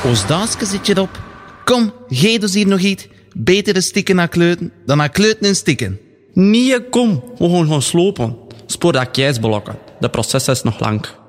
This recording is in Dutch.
Als Daaske zit je op. Kom, geef dus hier nog iets. Betere stikken naar kleuten dan naar kleuten en stikken. Nee, kom. We gaan slopen. Spoor dat keisblokken. De proces is nog lang.